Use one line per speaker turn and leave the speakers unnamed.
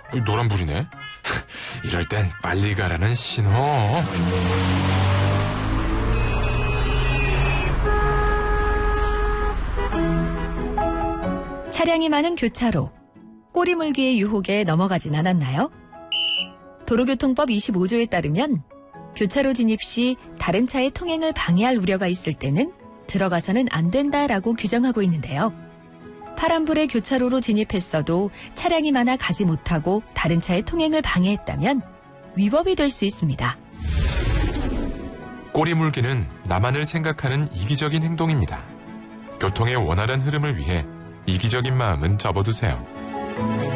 노란불이네. 이럴 땐 빨리 가라는 신호.
차량이 많은 교차로. 꼬리물기의 유혹에 넘어가진 않았나요? 도로교통법 25조에 따르면 교차로 진입 시 다른 차의 통행을 방해할 우려가 있을 때는 들어가서는 안 된다라고 규정하고 있는데요. 파란불에 교차로로 진입했어도 차량이 많아 가지 못하고 다른 차의 통행을 방해했다면 위법이 될 수 있습니다.
꼬리물기는 나만을 생각하는 이기적인 행동입니다. 교통의 원활한 흐름을 위해 이기적인 마음은 접어두세요.